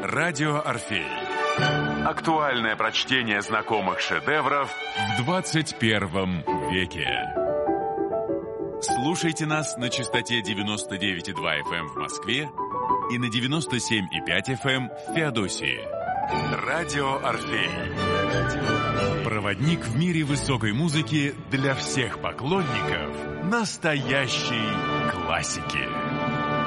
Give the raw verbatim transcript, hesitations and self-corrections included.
Радио «Орфей». Актуальное прочтение знакомых шедевров в двадцать первом веке. Слушайте нас на частоте девяносто девять и два эф эм в Москве и на девяносто семь и пять эф эм в Феодосии. Радио «Орфей». Проводник в мире высокой музыки для всех поклонников настоящей классики.